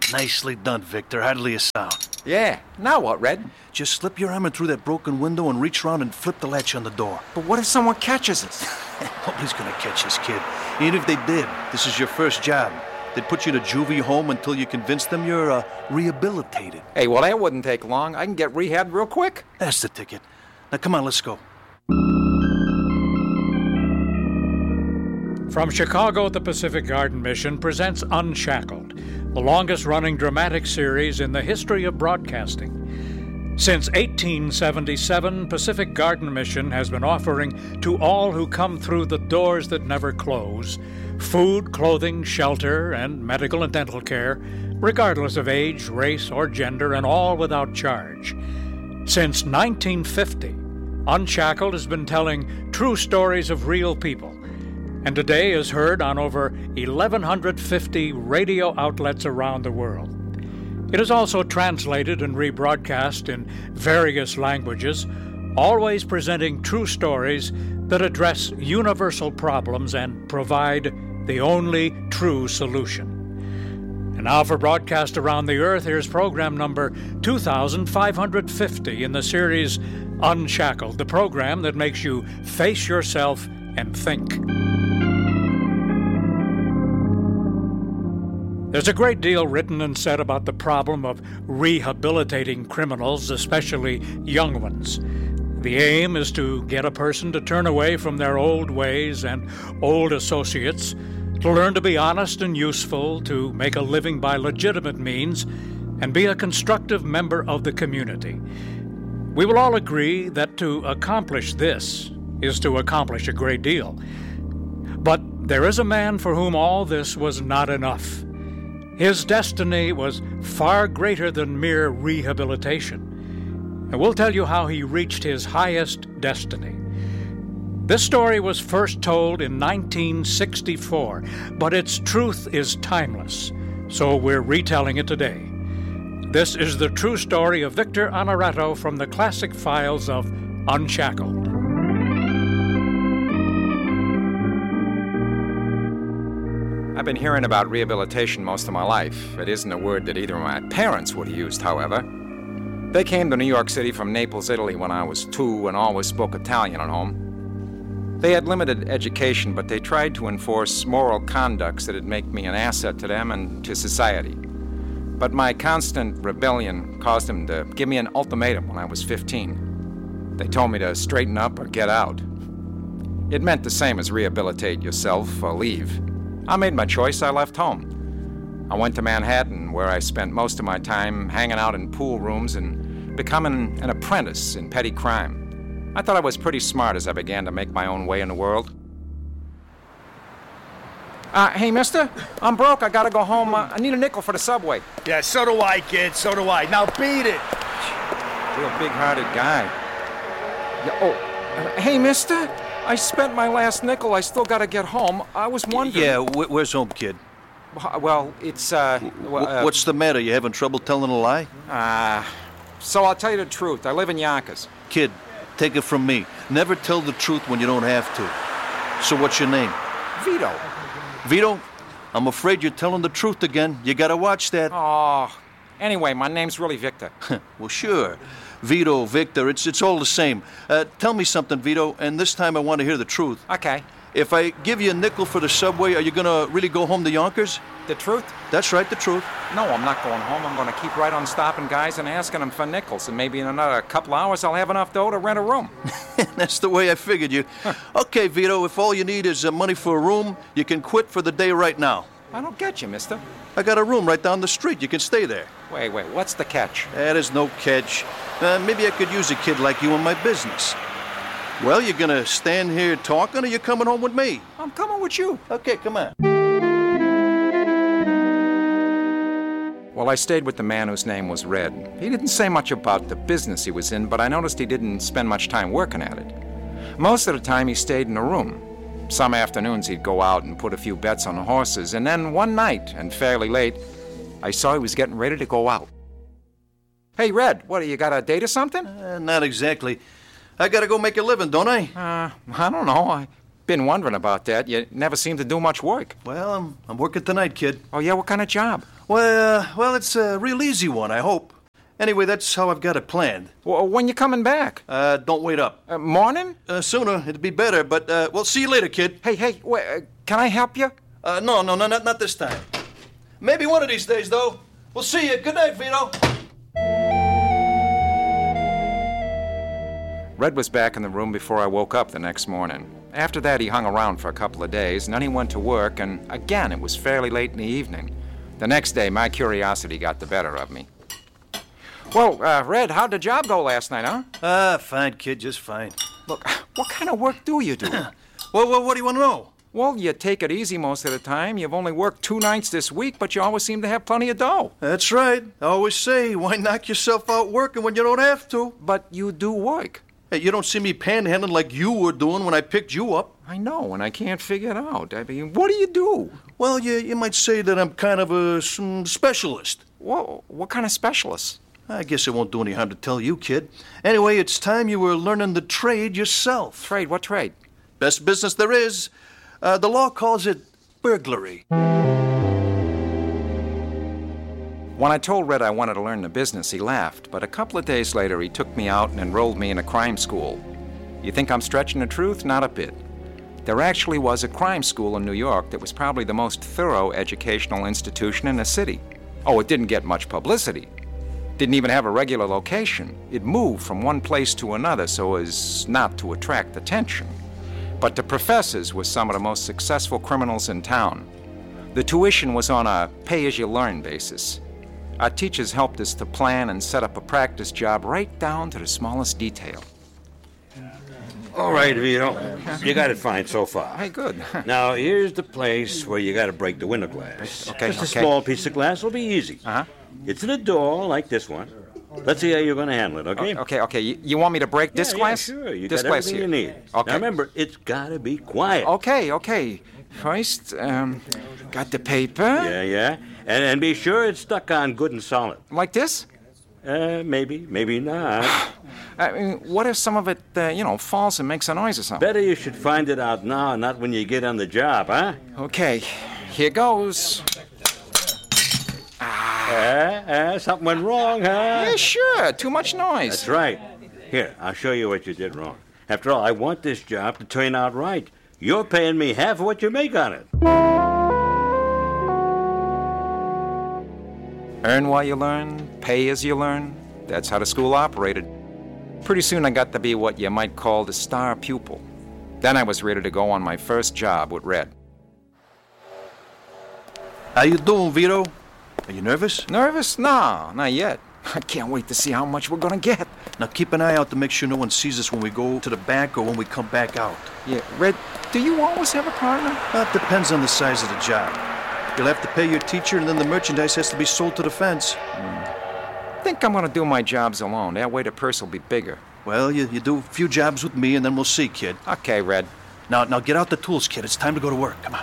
Nicely done, Victor. Hardly a sound. Yeah. Now what, Red? Just slip your arm in through that broken window and reach around and flip the latch on the door. But what if someone catches us? Nobody's gonna catch this kid. Even if they did, this is your first job. They'd put you in a juvie home until you convince them you're rehabilitated. Hey, well, that wouldn't take long. I can get rehabbed real quick. That's the ticket. Now, come on, let's go. From Chicago, the Pacific Garden Mission presents Unshackled, the longest-running dramatic series in the history of broadcasting. Since 1877, Pacific Garden Mission has been offering to all who come through the doors that never close food, clothing, shelter, and medical and dental care, regardless of age, race, or gender, and all without charge. Since 1950, Unshackled has been telling true stories of real people, and today is heard on over 1,150 radio outlets around the world. It is also translated and rebroadcast in various languages, always presenting true stories that address universal problems and provide the only true solution. And now for broadcast around the earth, here's program number 2550 in the series Unshackled, the program that makes you face yourself and think. There's a great deal written and said about the problem of rehabilitating criminals, especially young ones. The aim is to get a person to turn away from their old ways and old associates, to learn to be honest and useful, to make a living by legitimate means, and be a constructive member of the community. We will all agree that to accomplish this is to accomplish a great deal. But there is a man for whom all this was not enough. His destiny was far greater than mere rehabilitation. And we'll tell you how he reached his highest destiny. This story was first told in 1964, but its truth is timeless, so we're retelling it today. This is the true story of Victor Honorato from the classic files of Unshackled. I've been hearing about rehabilitation most of my life. It isn't a word that either of my parents would have used, however. They came to New York City from Naples, Italy when I was 2 and always spoke Italian at home. They had limited education, but they tried to enforce moral conducts that'd make me an asset to them and to society. But my constant rebellion caused them to give me an ultimatum when I was 15. They told me to straighten up or get out. It meant the same as rehabilitate yourself or leave. I made my choice. I left home. I went to Manhattan, where I spent most of my time hanging out in pool rooms and becoming an apprentice in petty crime. I thought I was pretty smart as I began to make my own way in the world. Hey, mister, I'm broke. I gotta go home. I need a nickel for the subway. Yeah, so do I, kid. So do I. Now beat it. Real big-hearted guy. Hey, mister, I spent my last nickel. I still gotta get home. I was wondering... Yeah, where's home, kid? Well, it's, What's the matter? You having trouble telling a lie? So I'll tell you the truth. I live in Yonkers. Kid, take it from me. Never tell the truth when you don't have to. So what's your name? Vito. Vito? I'm afraid you're telling the truth again. You gotta watch that. Oh, anyway, my name's really Victor. Well, sure. Vito, Victor, it's all the same. Tell me something, Vito, and this time I want to hear the truth. Okay. If I give you a nickel for the subway, are you gonna really go home to Yonkers? The truth? That's right, the truth. No, I'm not going home. I'm going to keep right on stopping guys and asking them for nickels, and maybe in another couple hours I'll have enough dough to rent a room. That's the way I figured you. Okay, Vito, if all you need is money for a room, you can quit for the day right now. I don't get you, mister. I got a room right down the street. You can stay there. Wait, what's the catch? There's no catch. Maybe I could use a kid like you in my business. Well, you gonna stand here talking, or you coming home with me? I'm coming with you. Okay, come on. Well, I stayed with the man whose name was Red. He didn't say much about the business he was in, but I noticed he didn't spend much time working at it. Most of the time, he stayed in a room. Some afternoons, he'd go out and put a few bets on the horses, and then one night, and fairly late, I saw he was getting ready to go out. Hey, Red, what, you got a date or something? Not exactly. I gotta go make a living, don't I? I don't know. I Been wondering about that. You never seem to do much work. Well, I'm working tonight, kid. Oh, yeah? What kind of job? Well, it's a real easy one, I hope. Anyway, that's how I've got it planned. Well, when you coming back? Don't wait up. Morning? Sooner, it'd be better, but, we'll see you later, kid. Hey, wait, can I help you? No, not this time. Maybe one of these days, though. We'll see you. Good night, Vito. Red was back in the room before I woke up the next morning. After that, he hung around for a couple of days, and then he went to work, and again, it was fairly late in the evening. The next day, my curiosity got the better of me. Well, Red, how'd the job go last night, huh? Fine, kid, just fine. Look, what kind of work do you do? Well, what do you want to know? Well, you take it easy most of the time. You've only worked 2 nights this week, but you always seem to have plenty of dough. That's right. I always say, why knock yourself out working when you don't have to? But you do work. Hey, you don't see me panhandling like you were doing when I picked you up. I know, and I can't figure it out. I mean, what do you do? Well, you might say that I'm kind of a specialist. Well, what kind of specialist? I guess it won't do any harm to tell you, kid. Anyway, it's time you were learning the trade yourself. Trade? What trade? Best business there is. The law calls it burglary. When I told Red I wanted to learn the business, he laughed, but a couple of days later he took me out and enrolled me in a crime school. You think I'm stretching the truth? Not a bit. There actually was a crime school in New York that was probably the most thorough educational institution in the city. Oh, it didn't get much publicity. Didn't even have a regular location. It moved from one place to another so as not to attract attention. But the professors were some of the most successful criminals in town. The tuition was on a pay-as-you-learn basis. Our teachers helped us to plan and set up a practice job right down to the smallest detail. All right, Vito. You got it fine so far. Hey, good. Now, here's the place where you got to break the window glass. Okay, Just a okay. small piece of glass will be easy. Uh-huh. It's in a door like this one. Let's see how you're going to handle it, okay? Okay. You want me to break this glass? Yeah, sure. You this got glass everything here. you need. Okay. Now, remember, it's got to be quiet. Okay. First, got the paper. Yeah. And be sure it's stuck on good and solid. Like this? Maybe not. I mean, what if some of it, falls and makes a noise or something? Better you should find it out now, not when you get on the job, huh? Okay, here goes. Something went wrong, huh? Yeah, sure. Too much noise. That's right. Here, I'll show you what you did wrong. After all, I want this job to turn out right. You're paying me half of what you make on it. Earn while you learn, pay as you learn. That's how the school operated. Pretty soon I got to be what you might call the star pupil. Then I was ready to go on my first job with Red. How you doing, Vito? Are you nervous? Nervous? No, not yet. I can't wait to see how much we're gonna get. Now keep an eye out to make sure no one sees us when we go to the bank or when we come back out. Yeah, Red, do you always have a partner? It depends on the size of the job. You'll have to pay your teacher, and then the merchandise has to be sold to the fence. I think I'm gonna do my jobs alone. That way the purse will be bigger. Well, you do a few jobs with me, and then we'll see, kid. Okay, Red. Now get out the tools, kid. It's time to go to work. Come on.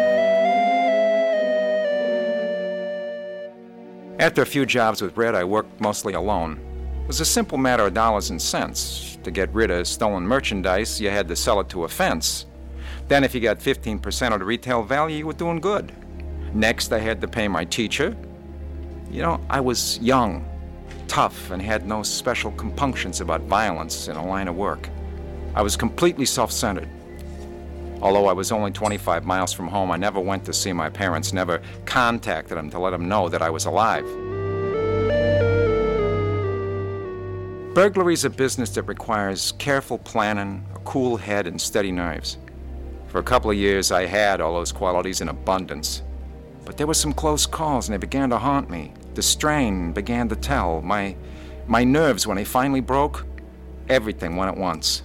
After a few jobs with Red, I worked mostly alone. It was a simple matter of dollars and cents. To get rid of stolen merchandise, you had to sell it to a fence. Then if you got 15% of the retail value, you were doing good. Next, I had to pay my teacher. I was young, tough, and had no special compunctions about violence in a line of work. I was completely self-centered. Although I was only 25 miles from home, I never went to see my parents, never contacted them to let them know that I was alive. Burglary's a business that requires careful planning, a cool head, and steady nerves. For a couple of years, I had all those qualities in abundance. But there were some close calls, and they began to haunt me. The strain began to tell. My nerves, when they finally broke, everything went at once.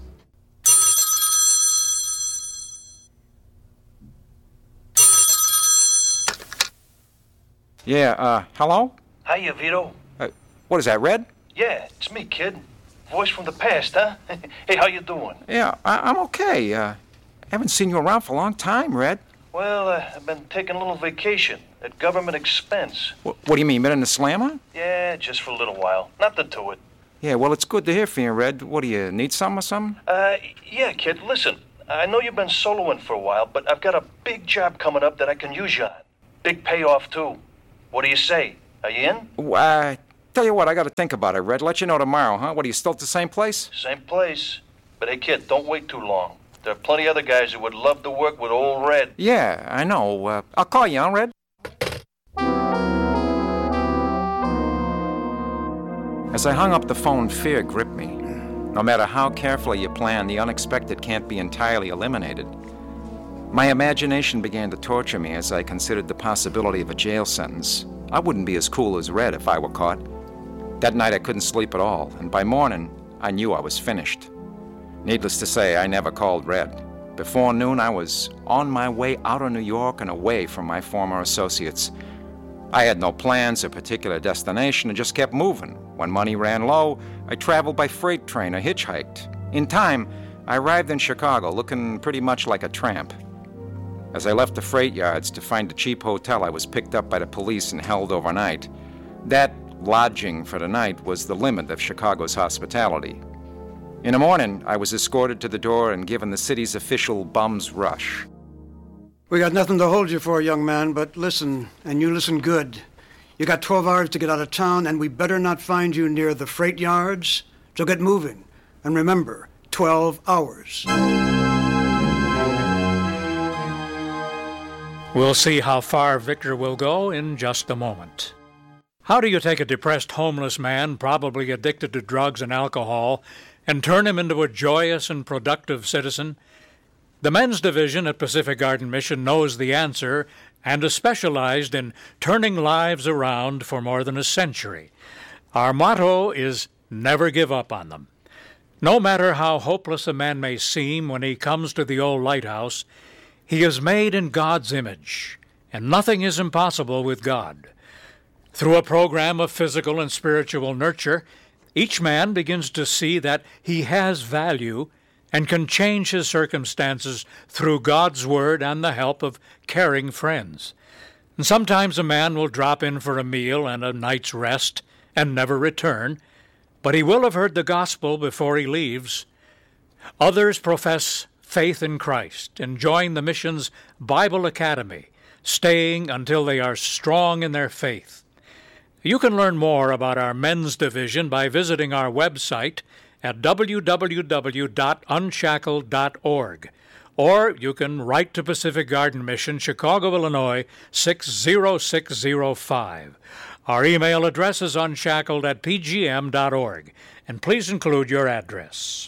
Yeah, hello? Hiya, Vito. What is that, Red? Yeah, it's me, kid. Voice from the past, huh? Hey, how you doing? Yeah, I'm okay. Haven't seen you around for a long time, Red. Well, I've been taking a little vacation at government expense. What do you mean, been in the slammer? Yeah, just for a little while. Nothing to it. Yeah, well, it's good to hear from you, Red. What, do you need something or something? Yeah, kid, listen. I know you've been soloing for a while, but I've got a big job coming up that I can use you on. Big payoff, too. What do you say? Are you in? Tell you what, I got to think about it, Red. Let you know tomorrow, huh? What, are you still at the same place? Same place. But hey, kid, don't wait too long. There are plenty other guys who would love to work with old Red. Yeah, I know. I'll call you, huh, Red? As I hung up the phone, fear gripped me. No matter how carefully you plan, the unexpected can't be entirely eliminated. My imagination began to torture me as I considered the possibility of a jail sentence. I wouldn't be as cool as Red if I were caught. That night I couldn't sleep at all, and by morning I knew I was finished. Needless to say, I never called Red. Before noon, I was on my way out of New York and away from my former associates. I had no plans or particular destination and just kept moving. When money ran low, I traveled by freight train or hitchhiked. In time, I arrived in Chicago looking pretty much like a tramp. As I left the freight yards to find a cheap hotel, I was picked up by the police and held overnight. That lodging for the night was the limit of Chicago's hospitality. In the morning, I was escorted to the door and given the city's official bum's rush. We got nothing to hold you for, young man, but listen, and you listen good. You got 12 hours to get out of town, and we better not find you near the freight yards. So get moving. And remember, 12 hours. We'll see how far Victor will go in just a moment. How do you take a depressed homeless man, probably addicted to drugs and alcohol, and turn him into a joyous and productive citizen? The men's division at Pacific Garden Mission knows the answer and is specialized in turning lives around for more than a century. Our motto is never give up on them. No matter how hopeless a man may seem when he comes to the old lighthouse, he is made in God's image, and nothing is impossible with God. Through a program of physical and spiritual nurture, each man begins to see that he has value and can change his circumstances through God's Word and the help of caring friends. And sometimes a man will drop in for a meal and a night's rest and never return, but he will have heard the gospel before he leaves. Others profess faith in Christ and join the mission's Bible Academy, staying until they are strong in their faith. You can learn more about our men's division by visiting our website at www.unshackled.org, or you can write to Pacific Garden Mission, Chicago, Illinois, 60605. Our email address is unshackled@pgm.org, and please include your address.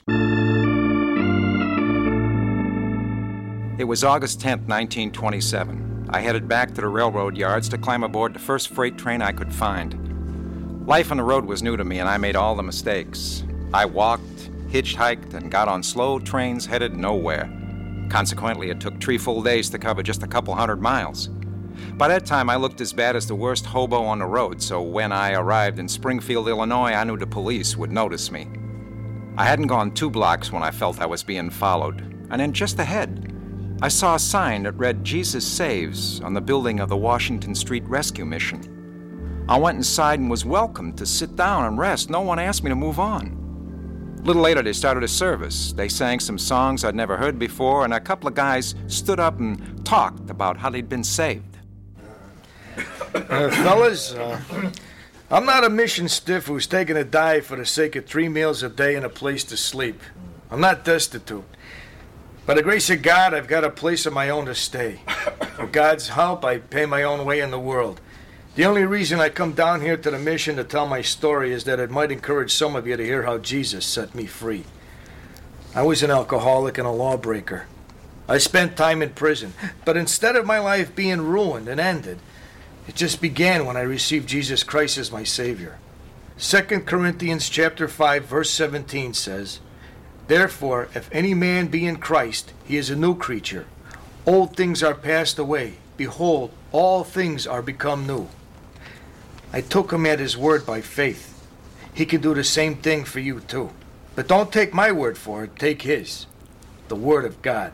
It was August 10th, 1927. I headed back to the railroad yards to climb aboard the first freight train I could find. Life on the road was new to me, and I made all the mistakes. I walked, hitchhiked, and got on slow trains headed nowhere. Consequently, it took 3 full days to cover just a couple 100 miles. By that time, I looked as bad as the worst hobo on the road, so when I arrived in Springfield, Illinois, I knew the police would notice me. I hadn't gone 2 blocks when I felt I was being followed, and then just ahead, I saw a sign that read "Jesus Saves" on the building of the Washington Street Rescue Mission. I went inside and was welcomed to sit down and rest. No one asked me to move on. A little later, they started a service. They sang some songs I'd never heard before, and a couple of guys stood up and talked about how they'd been saved. Fellas, I'm not a mission stiff who's taking a dive for the sake of 3 meals a day and a place to sleep. I'm not destitute. By the grace of God, I've got a place of my own to stay. With God's help, I pay my own way in the world. The only reason I come down here to the mission to tell my story is that it might encourage some of you to hear how Jesus set me free. I was an alcoholic and a lawbreaker. I spent time in prison, but instead of my life being ruined and ended, it just began when I received Jesus Christ as my Savior. 2 Corinthians chapter 5, verse 17 says, "Therefore, if any man be in Christ, he is a new creature. Old things are passed away. Behold, all things are become new." I took him at his word by faith. He can do the same thing for you too. But don't take my word for it, take his. The word of God.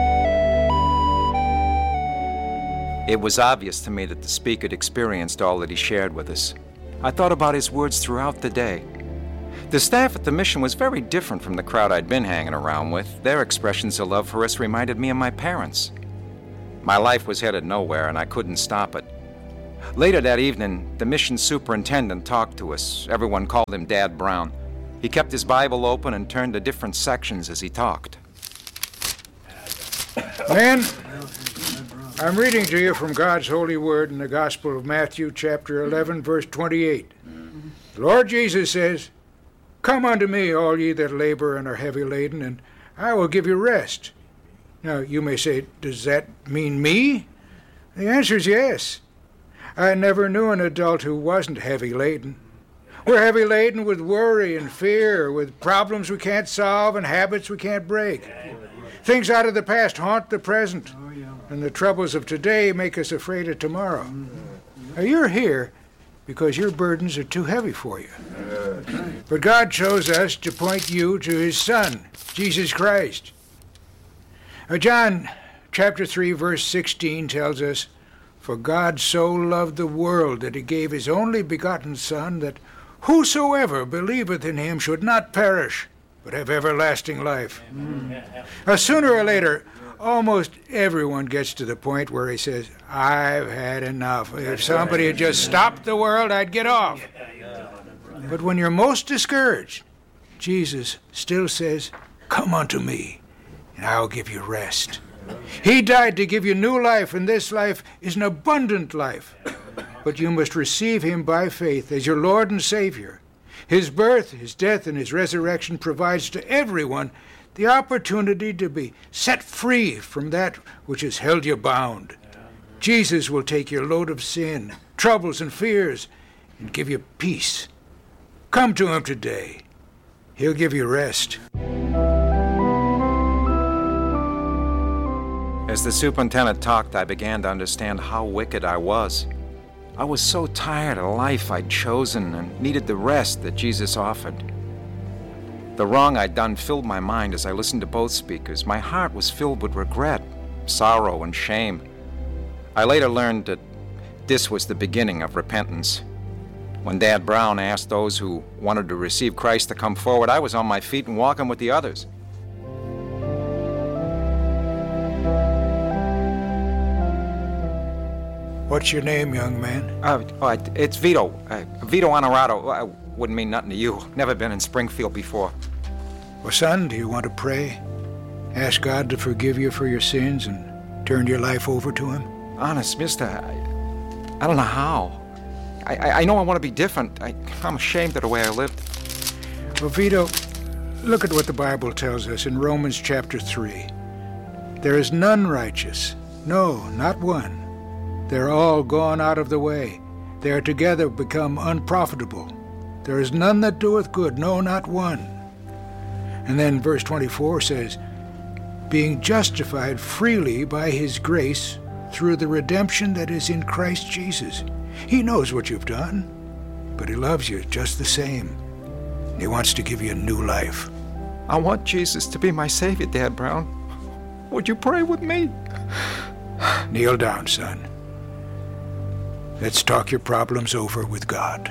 It was obvious to me that the speaker had experienced all that he shared with us. I thought about his words throughout the day. The staff at the mission was very different from the crowd I'd been hanging around with. Their expressions of love for us reminded me of my parents. My life was headed nowhere, and I couldn't stop it. Later that evening, the mission superintendent talked to us. Everyone called him Dad Brown. He kept his Bible open and turned to different sections as he talked. Men, I'm reading to you from God's holy word in the Gospel of Matthew, chapter 11, verse 28. The Lord Jesus says, "Come unto me, all ye that labor and are heavy laden, and I will give you rest." Now, you may say, does that mean me? The answer is yes. I never knew an adult who wasn't heavy laden. We're heavy laden with worry and fear, with problems we can't solve and habits we can't break. Things out of the past haunt the present, and the troubles of today make us afraid of tomorrow. Now, you're here because your burdens are too heavy for you. But God chose us to point you to his Son, Jesus Christ. John chapter 3, verse 16 tells us, "For God so loved the world that he gave his only begotten Son, that whosoever believeth in him should not perish, but have everlasting life." Now, sooner or later, almost everyone gets to the point where he says, "I've had enough. If somebody had just stopped the world, I'd get off." But when you're most discouraged, Jesus still says, "Come unto me, and I'll give you rest." He died to give you new life, and this life is an abundant life. But you must receive him by faith as your Lord and Savior. His birth, his death, and his resurrection provides to everyone the opportunity to be set free from that which has held you bound. Jesus will take your load of sin, troubles, and fears and give you peace. Come to him today. He'll give you rest. As the superintendent talked, I began to understand how wicked I was. I was so tired of the life I'd chosen and needed the rest that Jesus offered. The wrong I'd done filled my mind as I listened to both speakers. My heart was filled with regret, sorrow, and shame. I later learned that this was the beginning of repentance. When Dad Brown asked those who wanted to receive Christ to come forward, I was on my feet and walking with the others. What's your name, young man? It's Vito. Vito Honorato. Wouldn't mean nothing to you. Never been in Springfield before. Well, son, do you want to pray? Ask God to forgive you for your sins and turn your life over to him? Honest, mister, I don't know how. I know I want to be different. I'm ashamed of the way I lived. Well, Vito, look at what the Bible tells us in Romans chapter 3. There is none righteous. No, not one. They're all gone out of the way. They are together become unprofitable. There is none that doeth good, no, not one. And then verse 24 says, being justified freely by his grace through the redemption that is in Christ Jesus. He knows what you've done, but he loves you just the same. And he wants to give you a new life. I want Jesus to be my Savior, Dad Brown. Would you pray with me? Kneel down, son. Let's talk your problems over with God.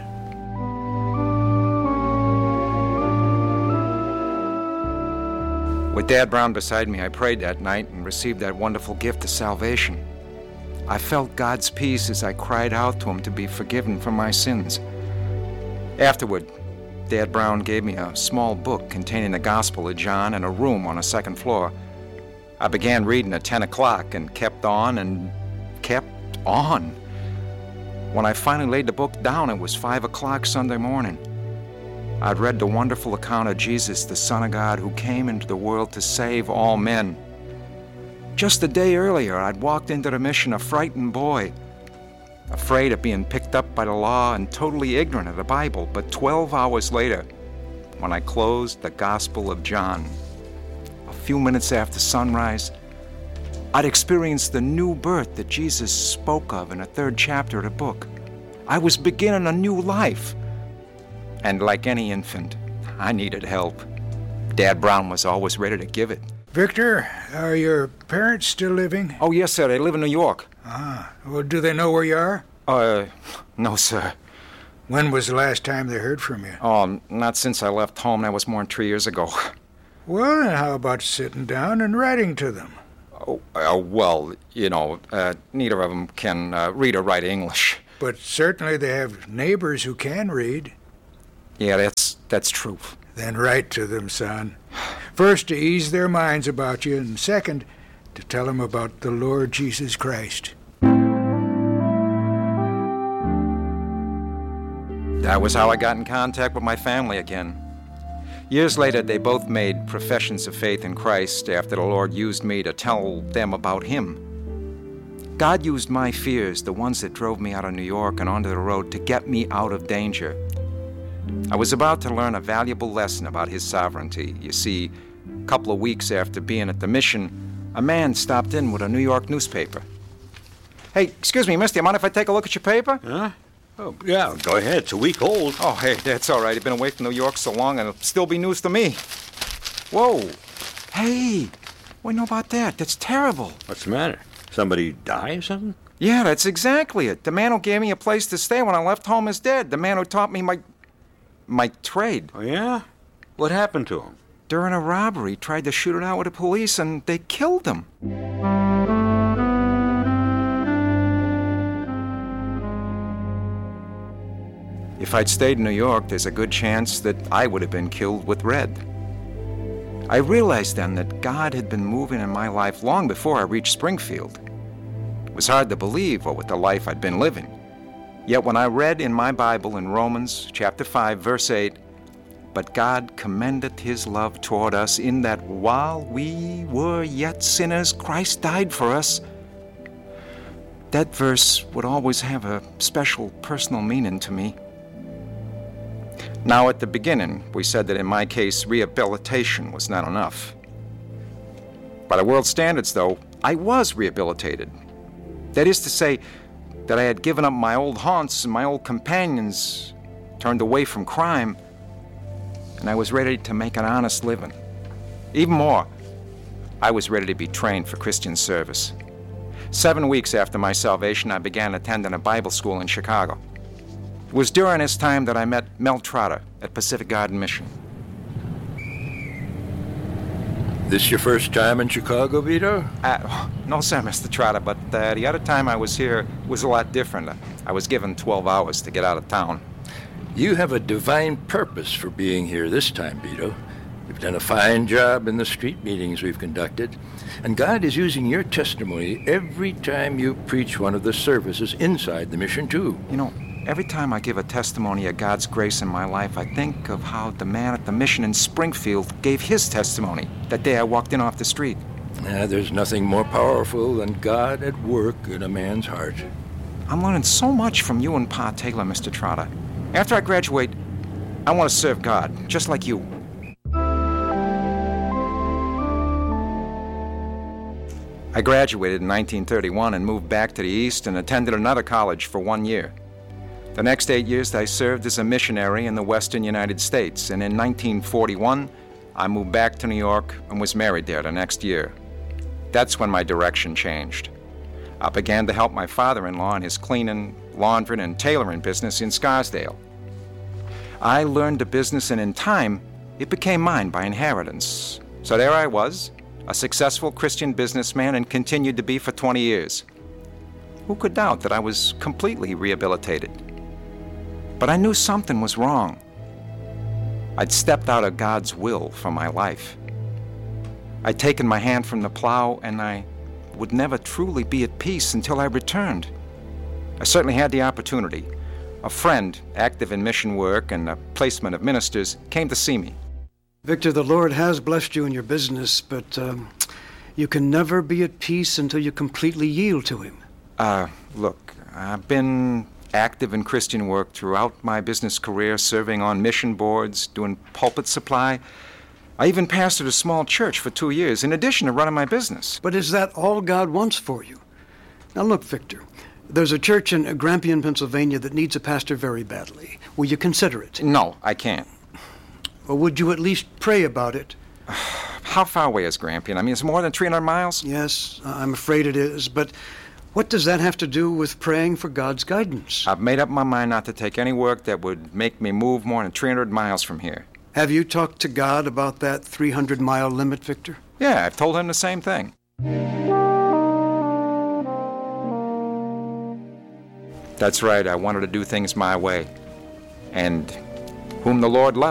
With Dad Brown beside me, I prayed that night and received that wonderful gift of salvation. I felt God's peace as I cried out to him to be forgiven for my sins. Afterward, Dad Brown gave me a small book containing the Gospel of John and a room on a second floor. I began reading at 10 o'clock and kept on and kept on. When I finally laid the book down, it was 5 o'clock Sunday morning. I'd read the wonderful account of Jesus, the Son of God, who came into the world to save all men. Just a day earlier, I'd walked into the mission a frightened boy, afraid of being picked up by the law and totally ignorant of the Bible. But 12 hours later, when I closed the Gospel of John, a few minutes after sunrise, I'd experienced the new birth that Jesus spoke of in the 3rd chapter of the book. I was beginning a new life. And like any infant, I needed help. Dad Brown was always ready to give it. Victor, are your parents still living? Oh, yes, sir. They live in New York. Well, do they know where you are? No, sir. When was the last time they heard from you? Oh, not since I left home. That was more than 3 years ago. Well, then how about sitting down and writing to them? Well, neither of them can read or write English. But certainly they have neighbors who can read. Yeah, that's true. Then write to them, son. First, to ease their minds about you, and second, to tell them about the Lord Jesus Christ. That was how I got in contact with my family again. Years later, they both made professions of faith in Christ after the Lord used me to tell them about Him. God used my fears, the ones that drove me out of New York and onto the road, to get me out of danger. I was about to learn a valuable lesson about His sovereignty. You see, a couple of weeks after being at the mission, a man stopped in with a New York newspaper. Hey, excuse me, mister, you mind if I take a look at your paper? Huh? Oh, yeah, go ahead. It's a week old. Oh, hey, that's all right. You've been away from New York so long, and it'll still be news to me. Whoa. Hey, what do you know about that? That's terrible. What's the matter? Somebody die or something? Yeah, that's exactly it. The man who gave me a place to stay when I left home is dead. The man who taught me my trade. Oh, yeah? What happened to him? During a robbery, he tried to shoot it out with the police, and they killed him. If I'd stayed in New York, there's a good chance that I would have been killed with Red. I realized then that God had been moving in my life long before I reached Springfield. It was hard to believe what with the life I'd been living. Yet when I read in my Bible in Romans chapter 5, verse 8, "But God commendeth His love toward us in that while we were yet sinners, Christ died for us," that verse would always have a special personal meaning to me. Now, at the beginning, we said that in my case, rehabilitation was not enough. By the world's standards, though, I was rehabilitated. That is to say, that I had given up my old haunts and my old companions, turned away from crime, and I was ready to make an honest living. Even more, I was ready to be trained for Christian service. 7 weeks after my salvation, I began attending a Bible school in Chicago. It was during this time that I met Mel Trotter at Pacific Garden Mission. This your first time in Chicago, Vito? No, sir, Mr. Trotter, but the other time I was here was a lot different. I was given 12 hours to get out of town. You have a divine purpose for being here this time, Vito. You've done a fine job in the street meetings we've conducted, and God is using your testimony every time you preach one of the services inside the mission, too. You know, every time I give a testimony of God's grace in my life, I think of how the man at the mission in Springfield gave his testimony that day I walked in off the street. There's nothing more powerful than God at work in a man's heart. I'm learning so much from you and Pa Taylor, Mr. Trotter. After I graduate, I want to serve God, just like you. I graduated in 1931 and moved back to the East and attended another college for 1 year. The next 8 years, I served as a missionary in the western United States, and in 1941, I moved back to New York and was married there the next year. That's when my direction changed. I began to help my father-in-law in his cleaning, laundering, and tailoring business in Scarsdale. I learned the business, and in time, it became mine by inheritance. So there I was, a successful Christian businessman, and continued to be for 20 years. Who could doubt that I was completely rehabilitated? But I knew something was wrong. I'd stepped out of God's will for my life. I'd taken my hand from the plow, and I would never truly be at peace until I returned. I certainly had the opportunity. A friend, active in mission work and the placement of ministers, came to see me. Victor, the Lord has blessed you in your business, but you can never be at peace until you completely yield to Him. Look, I've been active in Christian work throughout my business career, serving on mission boards, doing pulpit supply. I even pastored a small church for 2 years, in addition to running my business. But is that all God wants for you? Now look, Victor, there's a church in Grampian, Pennsylvania that needs a pastor very badly. Will you consider it? No, I can't. Or would you at least pray about it? How far away is Grampian? I mean, it's more than 300 miles? Yes, I'm afraid it is, but What does that have to do with praying for God's guidance? I've made up my mind not to take any work that would make me move more than 300 miles from here. Have you talked to God about that 300-mile limit, Victor? Yeah, I've told him the same thing. That's right, I wanted to do things my way. And whom the Lord loves.